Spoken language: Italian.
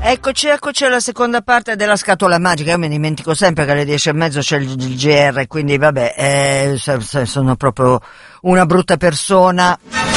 Eccoci alla seconda parte della scatola magica. Io mi dimentico sempre che alle 10:30 c'è il GR, quindi vabbè, sono proprio una brutta persona.